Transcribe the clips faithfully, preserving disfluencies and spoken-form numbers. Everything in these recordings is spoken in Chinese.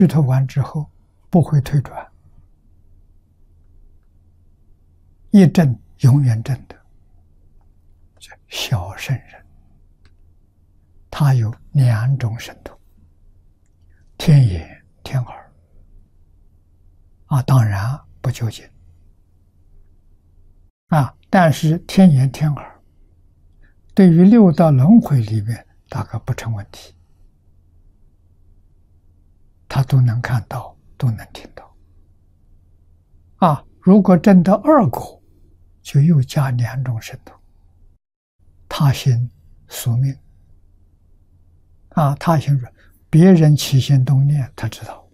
虚脱完之后不会退转，一证永远证的。小圣人，他有两种神通：天眼、天耳。啊，当然不究竟。啊，但是天眼、天耳对于六道轮回里面大概不成问题，他都能看到，都能听到。啊，如果证到二果，就又加两种神通：他心、宿命。啊，他心说别人起心动念，他知道，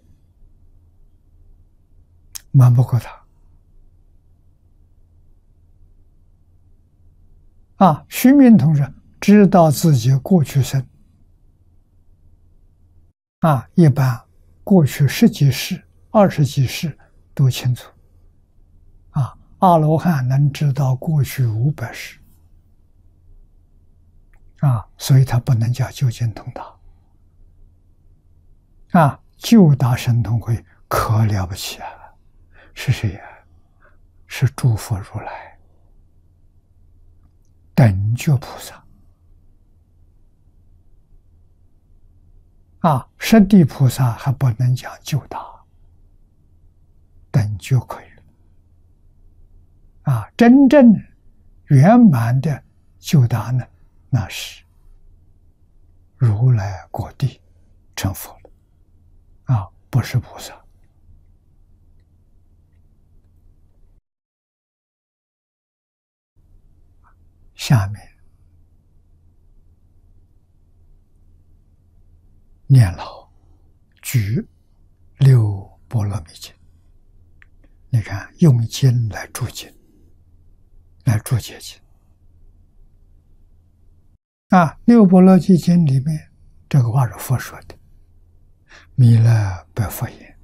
瞒不过他。啊，虚命同志知道自己过去生，啊，一般过去十几世、二十几世都清楚。啊，阿罗汉能知道过去五百世，啊，所以他不能叫究竟通达。啊，究达神通会可了不起啊！是谁呀？是诸佛如来。等觉菩萨。啊，十地菩萨还不能讲究达，等觉可以了。啊，真正圆满的究达呢，那是如来果地成佛了。啊，不是菩萨。下面念老举六波罗蜜经，你看用经来注经，来注解经。啊，六波罗蜜经里面这个话是佛说的，弥勒白佛言，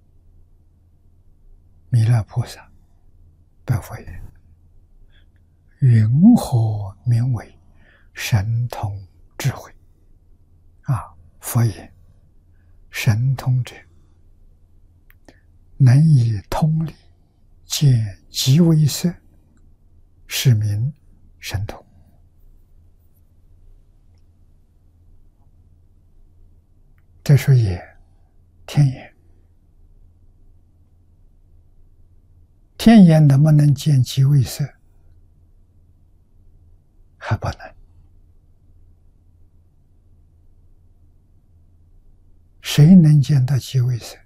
弥勒菩萨白佛言，云何名为神通智慧？啊，佛言，神通者，能以通理见即为色，是名神通。这是眼，天眼。天眼能不能见即为色？还不能。谁能见到即为色？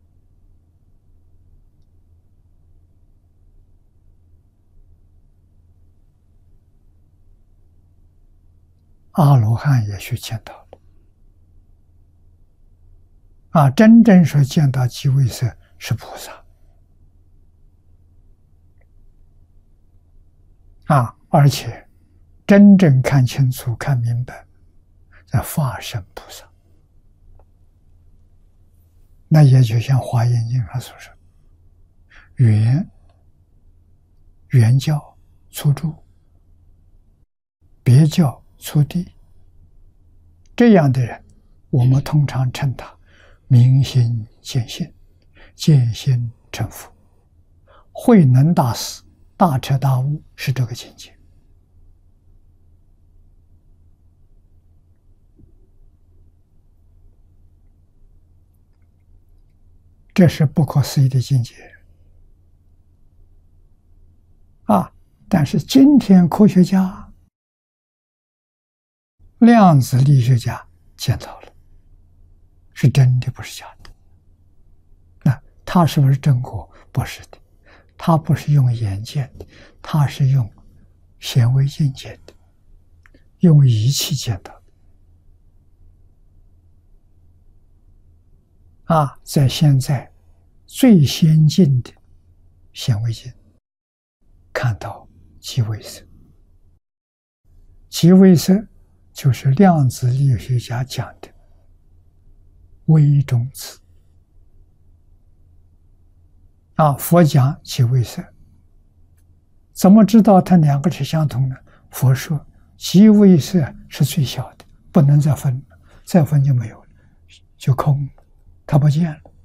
阿罗汉也许见到了。啊，真正说见到即为色是菩萨。啊，而且真正看清楚、看明白，在化身菩萨。那也就像《华严经》上所说，原原教初住，别教初地。这样的人，我们通常称他明心见性，见性成佛。慧能大师大彻大悟是这个境界。这是不可思议的境界啊！但是今天科学家、量子力学家见到了，是真的，不是假的。那他是不是真果？不是的，他不是用眼见的，他是用显微镜见的，用仪器见到的。啊，在现在最先进的显微镜看到即为色。即为色就是量子力学家讲的微中子。啊，佛讲即为色，怎么知道它两个是相同呢？佛说即为色是最小的，不能再分了，再分就没有了，就空了。 他不见了。